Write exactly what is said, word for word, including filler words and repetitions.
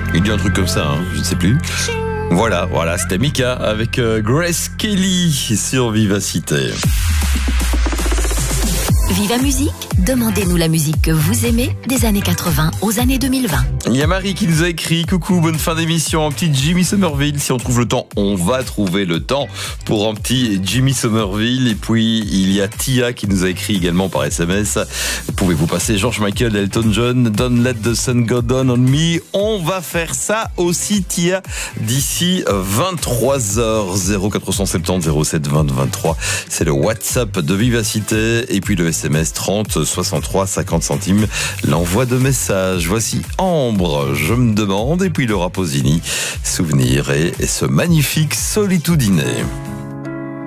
Il dit un truc comme ça, hein, je ne sais plus. Voilà, voilà, c'était Mika avec euh, Grace Kelly sur Vivacité. Viva Musique, demandez-nous la musique que vous aimez des années quatre-vingts aux années deux mille vingt. Il y a Marie qui nous a écrit: coucou, bonne fin d'émission, un petit Jimmy Somerville. Si on trouve le temps, on va trouver le temps pour un petit Jimmy Somerville. Et puis il y a Tia qui nous a écrit également par S M S: pouvez-vous passer George Michael, Elton John, Don't Let the Sun Go Down on Me? On va faire ça aussi, Tia, d'ici vingt-trois heures. Zéro quatre cent soixante-dix zéro sept vingt vingt-trois, c'est le WhatsApp de Vivacité. Et puis le S M S trente soixante-trois cinquante centimes, l'envoi de messages. Voici Ambre, Je me demande, et puis Laura Pausini, Souvenir et, et ce magnifique Solitudiné.